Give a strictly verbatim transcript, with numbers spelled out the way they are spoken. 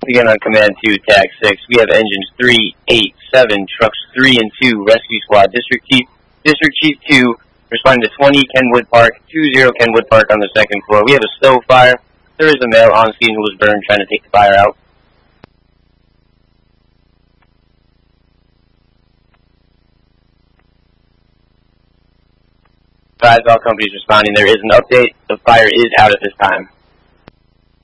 Again on command two, tag six. We have engines three, eight, seven, trucks three and two, rescue squad, district chief, district chief two, responding to twenty Kenwood Park, two zero Kenwood Park on the second floor. We have a stove fire. There is a male on scene who was burned trying to take the fire out. Advise all companies responding. There is an update. The fire is out at this time.